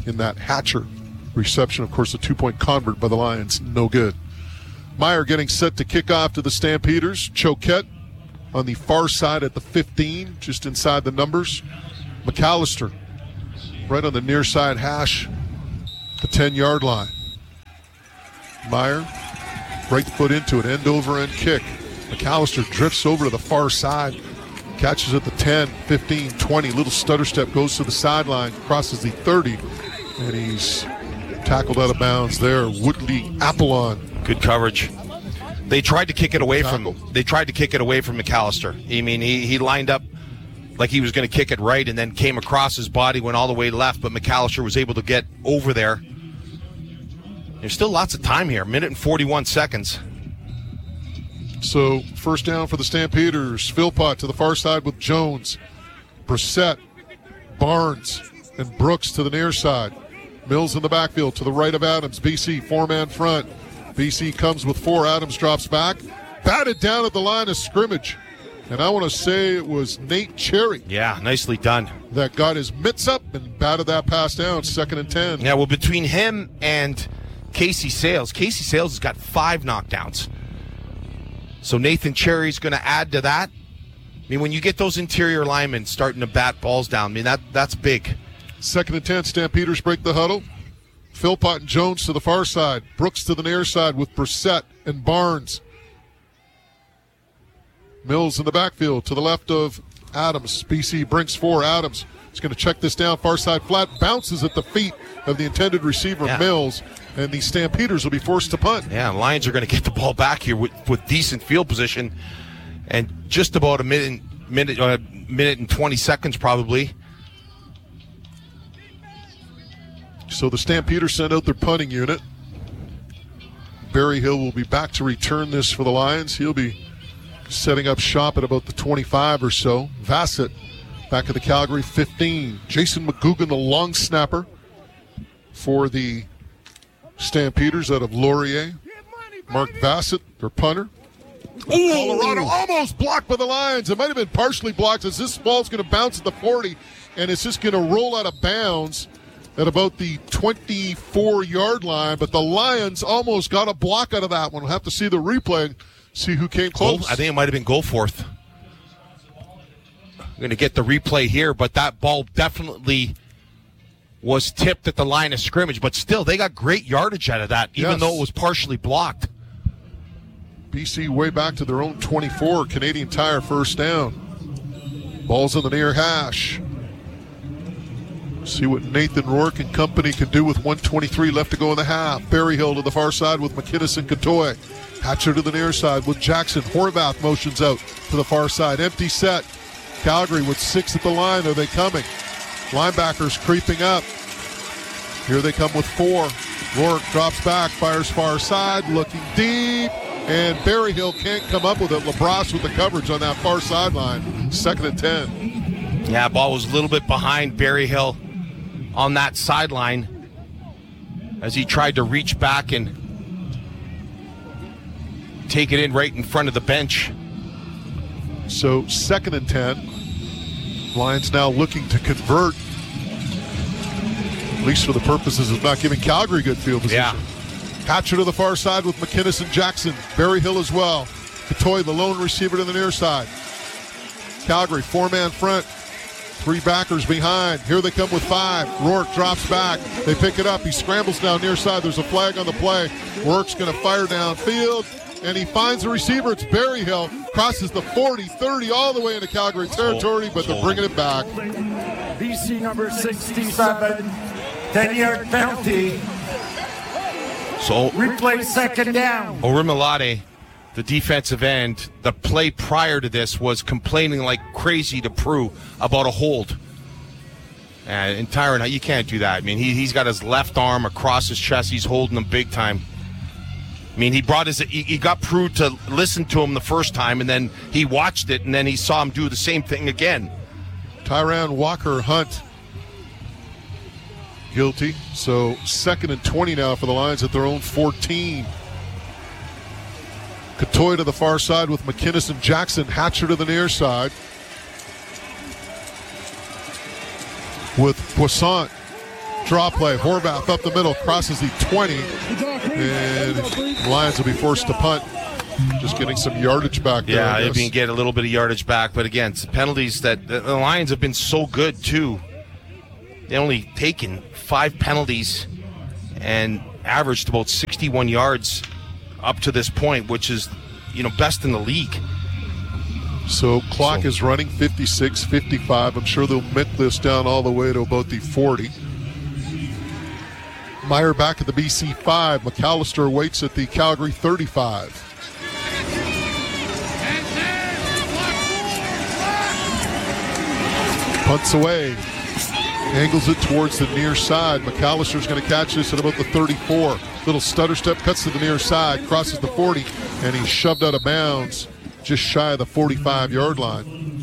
in that Hatcher reception. Of course, a 2-point convert by the Lions. No good. Meyer getting set to kick off to the Stampeders. Choquette on the far side at the 15, just inside the numbers. McAllister right on the near side hash, the 10-yard line. Meyer, right foot into it, end-over-end kick. McAllister drifts over to the far side, catches at the 10, 15, 20. Little stutter step, goes to the sideline, crosses the 30, and he's tackled out of bounds there. Woodley Apollon. Good coverage. They tried to kick it away from McAllister. I mean, he lined up like he was going to kick it right and then came across his body, went all the way left, but McAllister was able to get over there. There's still lots of time here, 1 minute and 41 seconds. So, first down for the Stampeders. Philpott to the far side with Jones, Brissett, Barnes, and Brooks to the near side. Mills in the backfield to the right of Adams. BC, 4-man front. BC comes with 4. Adams drops back. Batted down at the line of scrimmage. And I want to say it was Nate Cherry. Yeah, nicely done. That got his mitts up and batted that pass down, 2nd and 10. Yeah, well, between him and Casey Sales has got 5 knockdowns. So Nathan Cherry's going to add to that. I mean, when you get those interior linemen starting to bat balls down, I mean, that's big. 2nd and 10, Stampeders break the huddle. Philpott and Jones to the far side. Brooks to the near side with Brissett and Barnes. Mills in the backfield to the left of Adams. BC brings 4. Adams is going to check this down. Far side flat. Bounces at the feet of the intended receiver, Mills. And the Stampeders will be forced to punt. Yeah, Lions are going to get the ball back here with decent field position. And just about a minute and 20 seconds probably. So the Stampeders send out their punting unit. Berryhill will be back to return this for the Lions. He'll be setting up shop at about the 25 or so. Vassett back at the Calgary 15. Jason McGugan, the long snapper for the Stampeders out of Laurier. Mark Vassett, their punter. Colorado almost blocked by the Lions. It might have been partially blocked as this ball's going to bounce at the 40, and it's just going to roll out of bounds at about the 24-yard line. But the Lions almost got a block out of that one. We'll have to see the replay, see who came close. I think it might have been Goforth. I'm going to get the replay here, but that ball definitely was tipped at the line of scrimmage. But still, they got great yardage out of that, even though it was partially blocked. BC way back to their own 24. Canadian Tire first down. Ball's in the near hash. See what Nathan Rourke and company can do with 1:23 left to go in the half. Berryhill to the far side with McKinnis and Katoy. Hatcher to the near side with Jackson. Horvath motions out to the far side. Empty set. Calgary with 6 at the line. Are they coming? Linebackers creeping up. Here they come with 4. Rourke drops back, fires far side, looking deep. And Berryhill can't come up with it. LaBrosse with the coverage on that far sideline. 2nd and 10. Yeah, ball was a little bit behind Berryhill on that sideline as he tried to reach back and take it in right in front of the bench. So 2nd and 10. Lions now looking to convert, at least for the purposes of not giving Calgary good field position. Yeah. Hatcher to the far side with McKinnis and Jackson. Berryhill as well. Katoy, the lone receiver to the near side. Calgary, 4-man front. 3 backers behind. Here they come with 5. Rourke drops back. They pick it up. He scrambles down near side. There's a flag on the play. Rourke's going to fire downfield, and he finds the receiver. It's Berryhill. Crosses the 40, 30, all the way into Calgary territory, but they're bringing it back. BC number 67, 10-yard penalty. So replay 2nd down. Orimolade, the defensive end, the play prior to this was complaining like crazy to Prue about a hold. And Tyron, you can't do that. I mean, he's got his left arm across his chest. He's holding him big time. I mean, he got Prue to listen to him the first time, and then he watched it, and then he saw him do the same thing again. Tyran Walker Hunt guilty. So 2nd and 20 now for the Lions at their own 14. Katoy to the far side with McKinnis and Jackson. Hatcher to the near side with Poissant. Draw play. Horvath up the middle, crosses the 20, and the Lions will be forced to punt. Just getting some yardage back there. Yeah, they can get a little bit of yardage back, but again, it's the penalties that the Lions have been so good too. They only taken 5 penalties and averaged about 61 yards up to this point, which is, best in the league. So clock is running 56-55. I'm sure they'll mint this down all the way to about the 40. Meyer back at the BC 5. McAllister waits at the Calgary 35. Punts away. Angles it towards the near side. McAllister's going to catch this at about the 34. Little stutter step, cuts to the near side, crosses the 40, and he's shoved out of bounds just shy of the 45-yard line.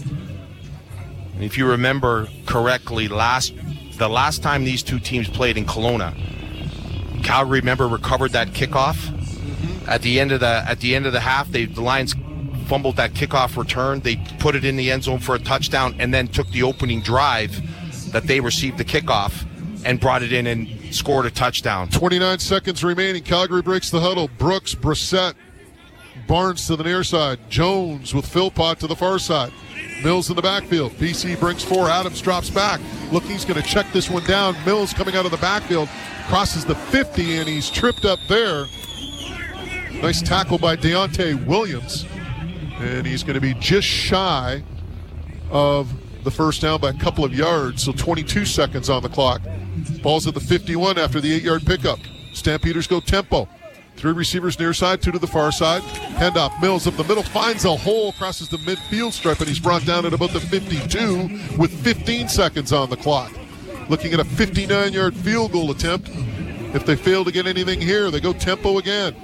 If you remember correctly, the last time these two teams played in Kelowna, Calgary, recovered that kickoff. At the end of the half, the Lions fumbled that kickoff return. They put it in the end zone for a touchdown, and then took the opening drive that they received the kickoff and brought it in and scored a touchdown. 29 seconds remaining. Calgary breaks the huddle. Brooks, Brissett, Barnes to the near side. Jones with Philpott to the far side. Mills in the backfield. BC brings 4. Adams drops back. Look, he's going to check this one down. Mills coming out of the backfield. Crosses the 50, and he's tripped up there. Nice tackle by Deontay Williams. And he's going to be just shy of the first down by a couple of yards, so 22 seconds on the clock. Ball's at the 51 after the 8-yard pickup. Stampeders go tempo. 3 receivers near side, 2 to the far side. Handoff. Mills up the middle, finds a hole, crosses the midfield stripe, and he's brought down at about the 52 with 15 seconds on the clock. Looking at a 59-yard field goal attempt. If they fail to get anything here, they go tempo again.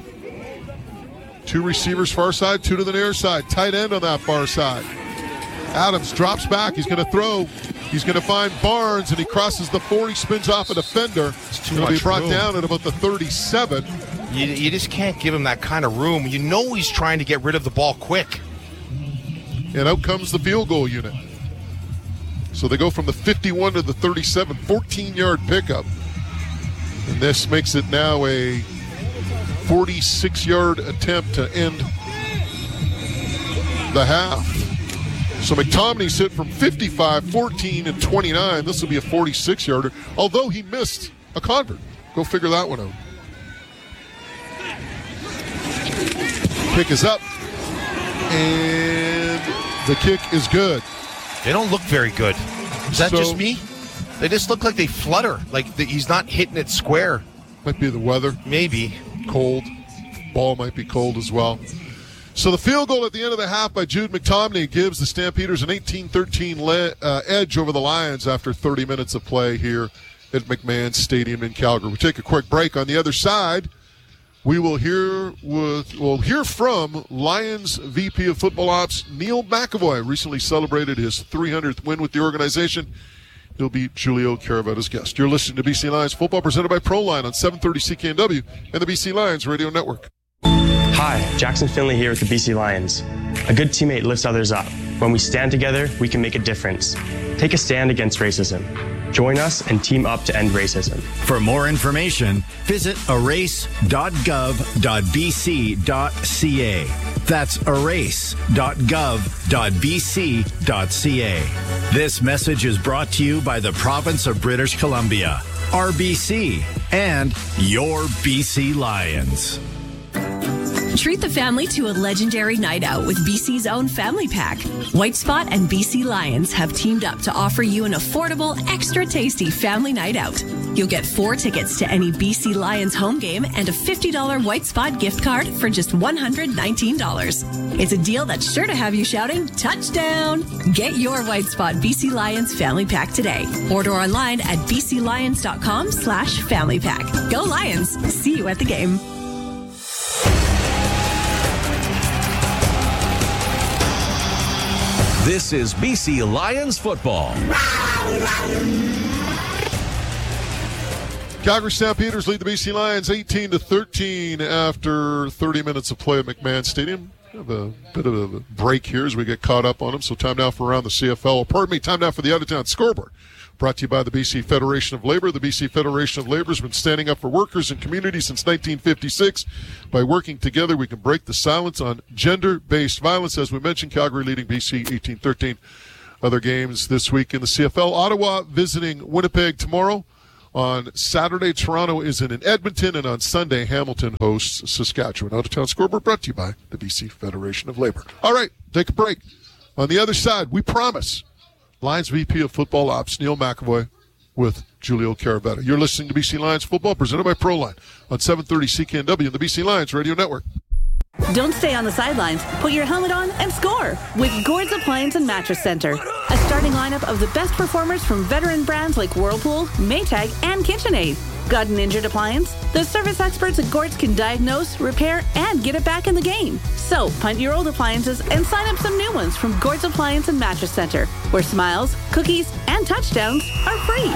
2 receivers far side, 2 to the near side. Tight end on that far side. Adams drops back. He's going to throw. He's going to find Barnes, and he crosses the 40, spins off a defender. He'll be brought down at about the 37. You just can't give him that kind of room. You know he's trying to get rid of the ball quick. And out comes the field goal unit. So they go from the 51 to the 37, 14-yard pickup. And this makes it now a 46-yard attempt to end the half. So McTominay's hit from 55, 14, and 29. This will be a 46-yarder, although he missed a convert. Go figure that one out. Kick is up, and the kick is good. They don't look very good. Is that just me? They just look like they flutter, like he's not hitting it square. Might be the weather. Maybe. Cold. Ball might be cold as well. So the field goal at the end of the half by Jude McTominay gives the Stampeders an 18-13 edge over the Lions after 30 minutes of play here at McMahon Stadium in Calgary. We take a quick break. On the other side, we'll hear from Lions VP of Football Ops Neil McAvoy. Recently celebrated his 300th win with the organization. He'll be Julio Caraveta's guest. You're listening to BC Lions Football, presented by ProLine on 730 CKNW and the BC Lions Radio Network. Hi, Jackson Finley here with the BC Lions. A good teammate lifts others up. When we stand together, we can make a difference. Take a stand against racism. Join us and team up to end racism. For more information, visit erase.gov.bc.ca. That's erase.gov.bc.ca. This message is brought to you by the Province of British Columbia, RBC, and your BC Lions. Treat the family to a legendary night out with BC's own Family Pack. White Spot and BC Lions have teamed up to offer you an affordable, extra tasty family night out. You'll get 4 tickets to any BC Lions home game and a $50 White Spot gift card for just $119. It's a deal that's sure to have you shouting, touchdown! Get your White Spot BC Lions Family Pack today. Order online at bclions.com/family pack. Go Lions! See you at the game. This is BC Lions football. Calgary Stampeders lead the BC Lions 18-13 after 30 minutes of play at McMahon Stadium. Have a bit of a break here as we get caught up on them. So time now for Around the CFL. Time now for the Out-of-Town Scoreboard. Brought to you by the BC Federation of Labor. The BC Federation of Labor has been standing up for workers and communities since 1956. By working together, we can break the silence on gender-based violence. As we mentioned, Calgary leading BC 18-13. Other games this week in the CFL. Ottawa visiting Winnipeg tomorrow. On Saturday, Toronto is in Edmonton, and on Sunday, Hamilton hosts Saskatchewan. Out-of-Town Scoreboard brought to you by the BC Federation of Labor. All right, take a break. On the other side, we promise, Lions VP of Football Ops, Neil McAvoy, with Julio Caravetta. You're listening to BC Lions Football, presented by Proline on 730 CKNW and the BC Lions Radio Network. Don't stay on the sidelines. Put your helmet on and score with Gord's Appliance and Mattress Center. A starting lineup of the best performers from veteran brands like Whirlpool, Maytag, and KitchenAid. Got an injured appliance? The service experts at Gord's can diagnose, repair, and get it back in the game. So punt your old appliances and sign up some new ones from Gord's Appliance and Mattress Center, where smiles, cookies, and touchdowns are free.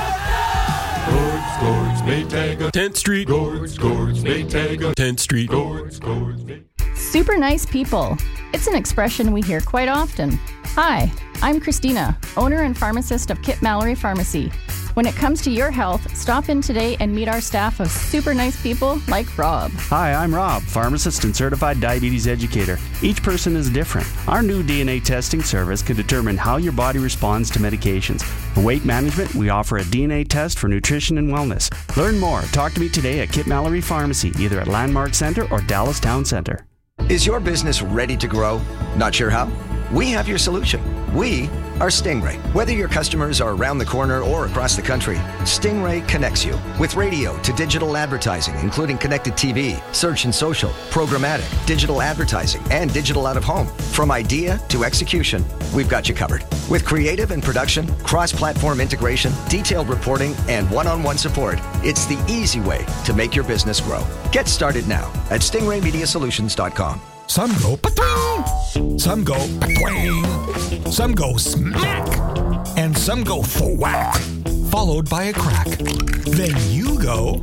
Gord's, Maytag, 10th Street. Gord's, Maytag, 10th Street. Gord's, Maytag. Super nice people. It's an expression we hear quite often. Hi, I'm Christina, owner and pharmacist of Kip Mallory Pharmacy. When it comes to your health, stop in today and meet our staff of super nice people like Rob. Hi, I'm Rob, pharmacist and certified diabetes educator. Each person is different. Our new DNA testing service can determine how your body responds to medications. For weight management, we offer a DNA test for nutrition and wellness. Learn more. Talk to me today at Kip Mallory Pharmacy, either at Landmark Center or Dallas Town Center. Is your business ready to grow? Not sure how? We have your solution. We are Stingray. Whether your customers are around the corner or across the country, Stingray connects you with radio to digital advertising, including connected TV, search and social, programmatic, digital advertising, and digital out of home. From idea to execution, we've got you covered. With creative and production, cross-platform integration, detailed reporting, and one-on-one support, it's the easy way to make your business grow. Get started now at stingraymediasolutions.com. Some go pa-twang, some go pa-twang, some go smack, and some go thwack, followed by a crack. Then you go,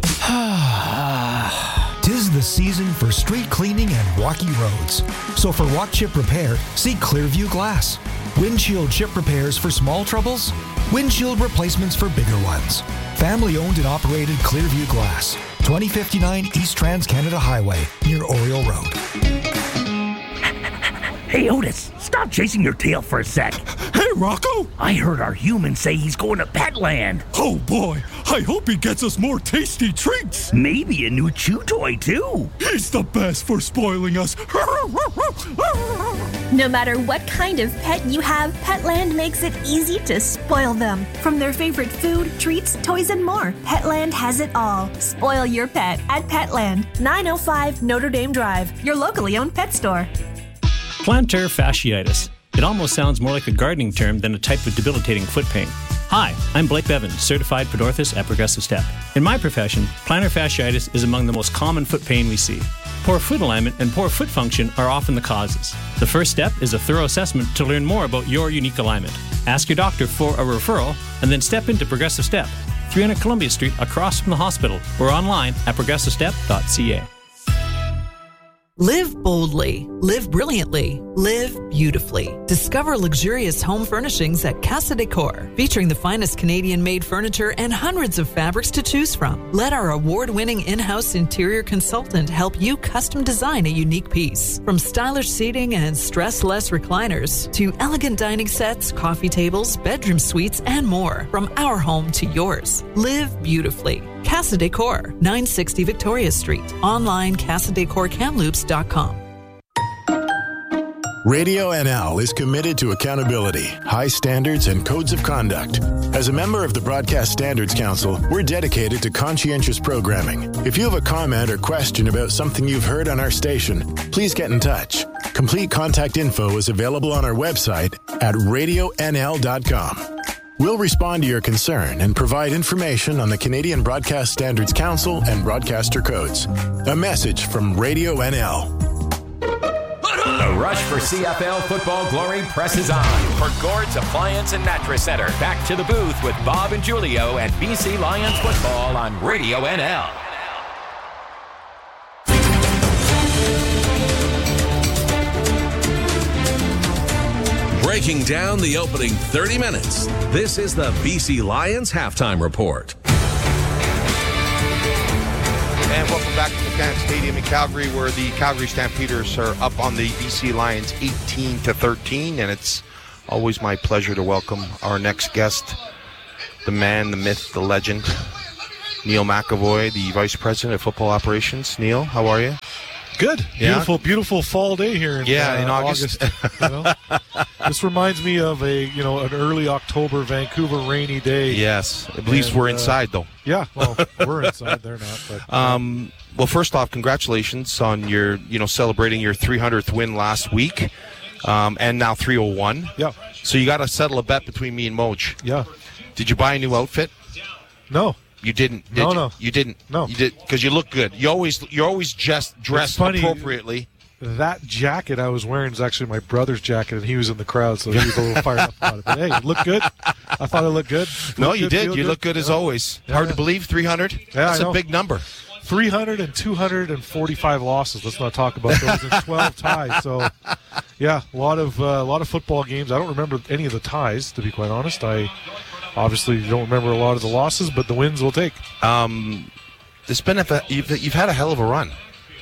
tis the season for street cleaning and walkie roads. So for walk chip repair, see Clearview Glass. Windshield chip repairs for small troubles, windshield replacements for bigger ones. Family owned and operated Clearview Glass, 2059 East Trans-Canada Highway, near Oriole Road. Hey, Otis, stop chasing your tail for a sec. Hey, Rocco! I heard our human say he's going to Petland. Oh, boy. I hope he gets us more tasty treats. Maybe a new chew toy, too. He's the best for spoiling us. No matter what kind of pet you have, Petland makes it easy to spoil them. From their favorite food, treats, toys, and more, Petland has it all. Spoil your pet at Petland, 905 Notre Dame Drive, your locally owned pet store. Plantar fasciitis. It almost sounds more like a gardening term than a type of debilitating foot pain. Hi, I'm Blake Bevan, certified podorthist at Progressive Step. In my profession, plantar fasciitis is among the most common foot pain we see. Poor foot alignment and poor foot function are often the causes. The first step is a thorough assessment to learn more about your unique alignment. Ask your doctor for a referral and then step into Progressive Step, 300 Columbia Street across from the hospital, or online at progressivestep.ca. Live boldly, live brilliantly, live beautifully. Discover luxurious home furnishings at Casa Decor, featuring the finest Canadian-made furniture and hundreds of fabrics to choose from. Let our award-winning in-house interior consultant help you custom design a unique piece. From stylish seating and stress-less recliners to elegant dining sets, coffee tables, bedroom suites, and more. From our home to yours. Live beautifully. Casa Decor, 960 Victoria Street. Online, CasaDecorCamloops.com. Radio NL is committed to accountability, high standards, and codes of conduct. As a member of the Broadcast Standards Council, we're dedicated to conscientious programming. If you have a comment or question about something you've heard on our station, please get in touch. Complete contact info is available on our website at radionl.com. We'll respond to your concern and provide information on the Canadian Broadcast Standards Council and broadcaster codes. A message from Radio NL. The rush for CFL football glory presses on. For Gord's Appliance and Mattress Center, back to the booth with Bob and Julio and BC Lions football on Radio NL. breaking down the opening 30 minutes. This is the BC Lions Halftime Report. And welcome back to McCann Stadium in Calgary, where the Calgary Stampeders are up on the BC Lions 18-13. And it's always my pleasure to welcome our next guest, the man, the myth, the legend, Neil McAvoy, the Vice President of Football Operations. Neil, how are you? Good. Yeah. Beautiful fall day here in August. This reminds me of an early October Vancouver rainy day. Yes. At least we're inside, though. Yeah, well, we're inside. They're not. But, well, first off, congratulations on your, celebrating your 300th win last week, and now 301. Yeah. So you got to settle a bet between me and Moj. Yeah. Did you buy a new outfit? No. You didn't. Did No, you? no. You didn't. No. You did because you look good. You're always just dressed appropriately. That jacket I was wearing is actually my brother's jacket, and he was in the crowd, so he was a little fired up about it. But hey, it looked good. I thought it looked good. No, you did. You look good as always. Yeah. Hard to believe, 300. Yeah, That's I know. a big number. 300 and 245 losses. Let's not talk about those. And 12 ties. So, yeah, a lot of football games. I don't remember any of the ties, to be quite honest. I obviously don't remember a lot of the losses, but the wins we'll take. It's been you've had a hell of a run.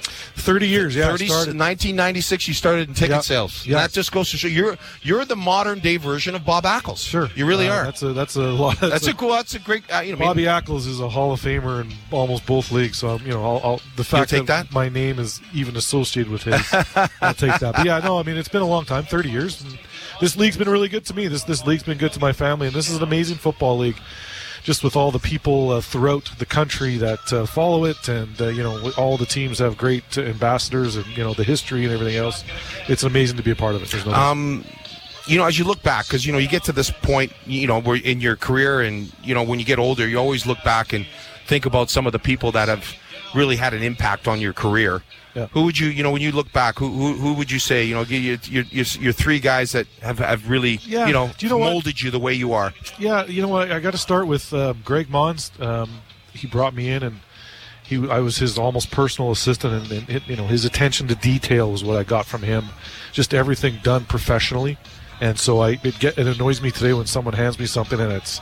30 years, yeah. 1996, you started in ticket sales. Yeah. That just goes to show you're the modern day version of Bob Ackles. Sure, you really are. That's a lot. That's a great. Bobby Ackles is a Hall of Famer in almost both leagues. So I'll the fact that my name is even associated with his, I'll take that. But yeah, no, I mean it's been a long time, 30 years. And this league's been really good to me. This league's been good to my family, and this is an amazing football league. Just with all the people throughout the country that follow it, and all the teams have great ambassadors, and the history and everything else. It's amazing to be a part of it. There's no as you look back, because you get to this point, where in your career, and when you get older, you always look back and think about some of the people that have really had an impact on your career. Yeah. Who would you, when you look back, who would you say, your three guys that have really, molded you the way you are? Yeah, I got to start with Greg Mons. He brought me in, and I was his almost personal assistant, and his attention to detail was what I got from him. Just everything done professionally. And so it annoys me today when someone hands me something and it's,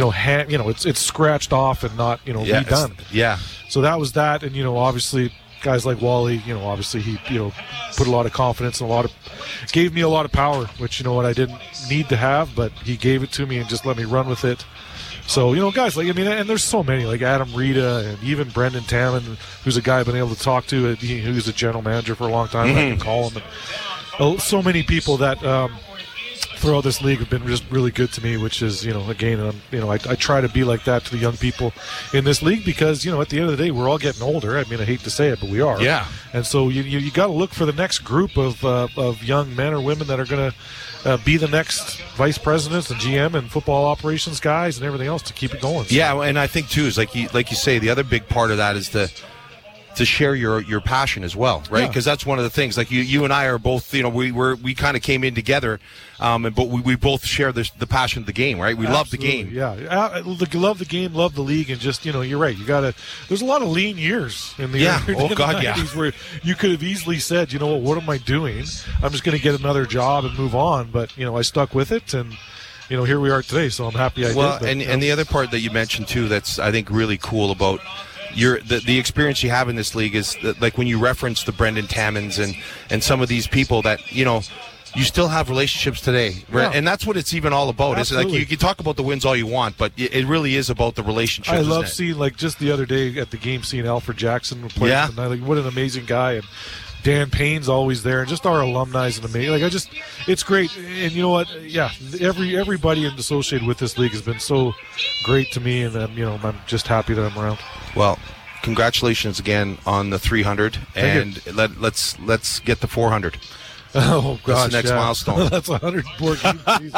it's scratched off and not, redone. Yeah. So that was that, and obviously guys like Wally, obviously he, put a lot of confidence and gave me a lot of power, which I didn't need to have, but he gave it to me and just let me run with it. So guys like and there's so many like Adam Rita and even Brendan Tammon, who's a guy I've been able to talk to. Who's a general manager for a long time. I can call him. And so many people that. Throughout this league have been just really good to me, which is, again, I try to be like that to the young people in this league because, at the end of the day, we're all getting older. I mean, I hate to say it, but we are. Yeah. And so you got to look for the next group of young men or women that are going to be the next vice presidents and GM and football operations guys and everything else to keep it going. So. Yeah, and I think, too, is like you say, the other big part of that is to share your passion as well, right? Because that's one of the things. Like you and I are both, we kind of came in together, but we both share the passion of the game, right? We love the game. Yeah, love the game, love the league, and just you're right. You gotta. There's a lot of lean years in the in the 90s where you could have easily said, what am I doing? I'm just going to get another job and move on. But I stuck with it, and here we are today. So I'm happy I did. Well, and the other part that you mentioned too, that's I think really cool about. The experience you have in this league is that, like when you reference the Brendan Tammons and some of these people that you still have relationships today, right? Yeah. And that's what it's even all about. Absolutely. It's like you can talk about the wins all you want, but it really is about the relationships. I love seeing, like just the other day at the game, seeing Alfred Jackson play. Yeah. Like, what an amazing guy. And Dan Payne's always there, and just our alumni is amazing. It's great. And you know what? Yeah, everybody associated with this league has been so great to me, and I'm just happy that I'm around. Well, congratulations again on the 300, and let's get the 400. Oh gosh, that's the next milestone. That's 100 more games.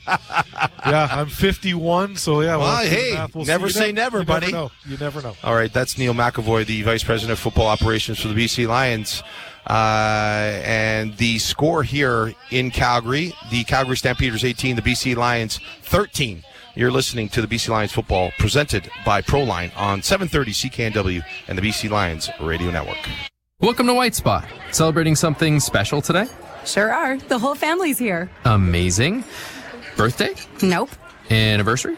Yeah, I'm 51, so yeah. Well, hey, never say never, buddy. You never know. All right, that's Neil McAvoy, the Vice President of Football Operations for the BC Lions. And the score here in Calgary, the Calgary Stampeders 18, the BC Lions 13. You're listening to the BC Lions football presented by ProLine on 730 CKNW and the BC Lions Radio Network. Welcome to White Spot. Celebrating something special today? Sure are. The whole family's here. Amazing. Birthday? Nope. Anniversary?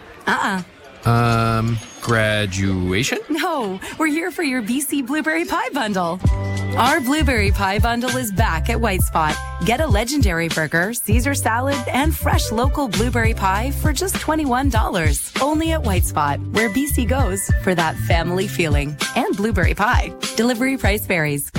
Graduation? No, we're here for your BC Blueberry Pie Bundle. Our Blueberry Pie Bundle is back at White Spot. Get a legendary burger, Caesar salad, and fresh local blueberry pie for just $21. Only at White Spot, where BC goes for that family feeling. And blueberry pie. Delivery price varies.